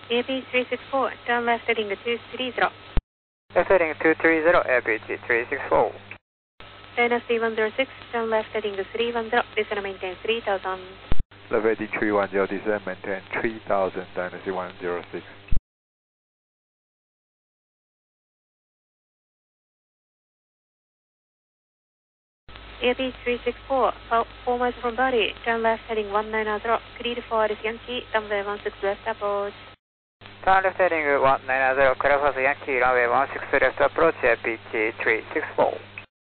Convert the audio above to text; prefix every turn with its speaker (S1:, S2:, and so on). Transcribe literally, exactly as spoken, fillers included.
S1: A P three six four, turn left heading two three zero.
S2: Left heading two three zero, A P G three six four.
S1: China three one zero six, turn left heading three one zero, descend maintain three thousand.
S3: Left heading three one zero, descend maintain three thousand, Dynasty one zero six.
S1: A P three six four, four miles from body, turn left heading one nine zero, clear for Yankee, runway one six left approach.
S2: Turn left heading one nine zero, clear for Yankee, runway one six left approach, A P G three six four.